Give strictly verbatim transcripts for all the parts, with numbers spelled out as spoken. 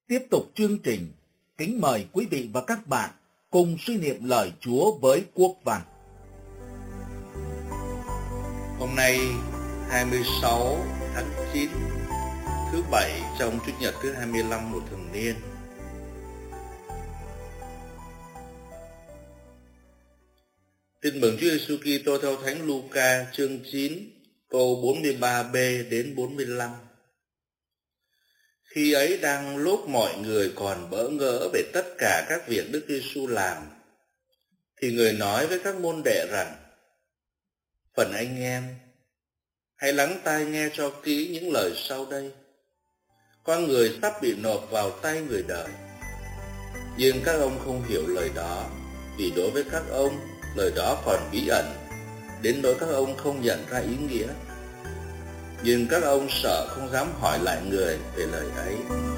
Tiếp tục chương trình, kính mời quý vị và các bạn cùng suy niệm lời Chúa với Quốc Văn. Hôm nay hai mươi sáu tháng chín, thứ bảy trong Chủ nhật thứ hai mươi lăm của thường niên. Tin mừng Chúa Giêsu Kitô theo Thánh Luca chương chín, câu bốn mươi ba b đến bốn mươi lăm. Khi ấy đang lúc mọi người còn bỡ ngỡ về tất cả các việc Đức Giêsu làm, thì người nói với các môn đệ rằng: Phần anh em, hãy lắng tai nghe cho kỹ những lời sau đây. Con người sắp bị nộp vào tay người đời. Nhưng các ông không hiểu lời đó, vì đối với các ông, lời đó còn bí ẩn, đến nỗi các ông không nhận ra ý nghĩa. Nhưng các ông sợ không dám hỏi lại người về lời ấy.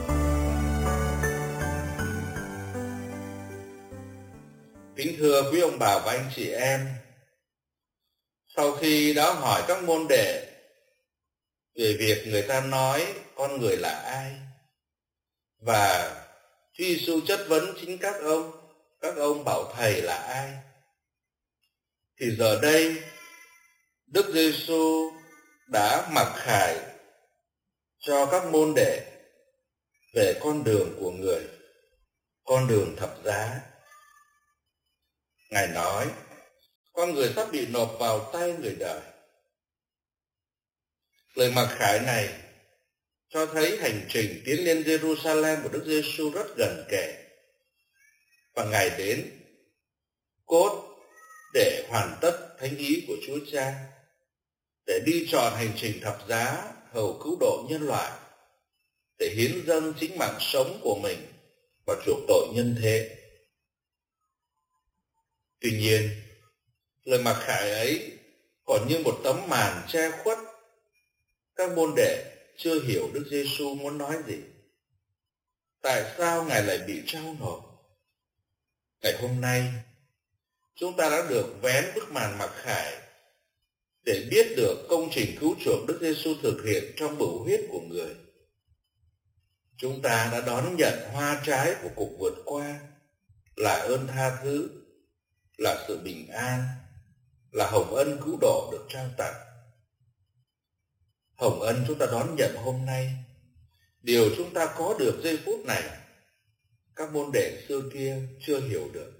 Kính thưa quý ông bà và anh chị em, sau khi đã hỏi các môn đệ về việc người ta nói con người là ai, và Chúa Giêsu chất vấn chính các ông, các ông bảo thầy là ai, thì giờ đây Đức Giêsu đã mặc khải cho các môn đệ về con đường của người, con đường thập giá. Ngài nói, con người sắp bị nộp vào tay người đời. Lời mặc khải này cho thấy hành trình tiến lên Jerusalem của Đức Giêsu rất gần kề, và Ngài đến cốt để hoàn tất thánh ý của Chúa Cha, để đi trọn hành trình thập giá hầu cứu độ nhân loại, để hiến dâng chính mạng sống của mình và chuộc tội nhân thế. Tuy nhiên, lời mặc khải ấy còn như một tấm màn che khuất. Các môn đệ chưa hiểu Đức Giêsu muốn nói gì. Tại sao Ngài lại bị trao nộp? Ngày hôm nay, chúng ta đã được vén bức màn mặc khải để biết được công trình cứu chuộc Đức Giêsu thực hiện trong bửu huyết của người. Chúng ta đã đón nhận hoa trái của cuộc vượt qua, là ơn tha thứ, là sự bình an, là hồng ân cứu độ được trao tặng. Hồng ân chúng ta đón nhận hôm nay, điều chúng ta có được giây phút này, các môn đệ xưa kia chưa hiểu được.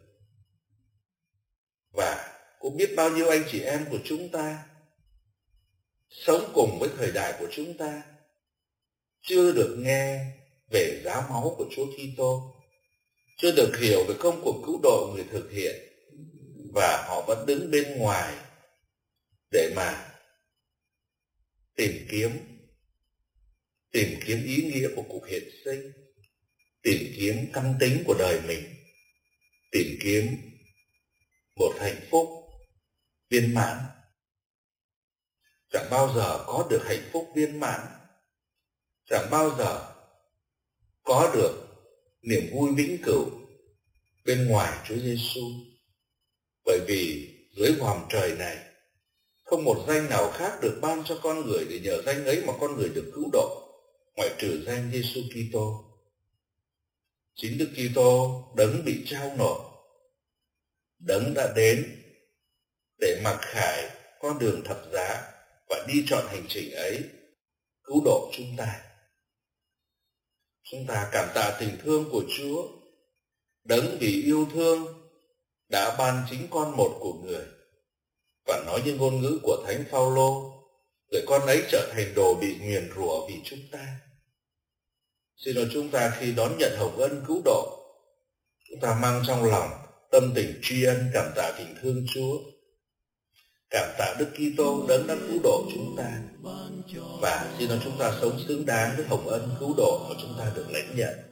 Và cũng biết bao nhiêu anh chị em của chúng ta sống cùng với thời đại của chúng ta chưa được nghe về giá máu của Chúa Kitô, chưa được hiểu về công cuộc cứu độ người thực hiện, và họ vẫn đứng bên ngoài để mà tìm kiếm tìm kiếm ý nghĩa của cuộc hiện sinh, tìm kiếm căn tính của đời mình, tìm kiếm một hạnh phúc viên mãn. Chẳng bao giờ có được hạnh phúc viên mãn, chẳng bao giờ có được niềm vui vĩnh cửu bên ngoài Chúa Giêsu, bởi vì dưới vòm trời này không một danh nào khác được ban cho con người để nhờ danh ấy mà con người được cứu độ, ngoại trừ danh Giêsu Kitô. Chính Đức Kitô đấng bị trao nộp, đấng đã đến để mặc khải con đường thập giá và đi trọn hành trình ấy, cứu độ chúng ta. Chúng ta cảm tạ tình thương của Chúa, đấng vì yêu thương đã ban chính con một của người, và nói như ngôn ngữ của Thánh Phaolô, người con ấy trở thành đồ bị nguyền rủa vì chúng ta. Xin cho chúng ta khi đón nhận hồng ân cứu độ, chúng ta mang trong lòng tâm tình tri ân cảm tạ tình thương Chúa, cảm tạ Đức Kitô đấng đã cứu độ chúng ta, và xin cho chúng ta sống xứng đáng với hồng ân cứu độ mà chúng ta được lãnh nhận.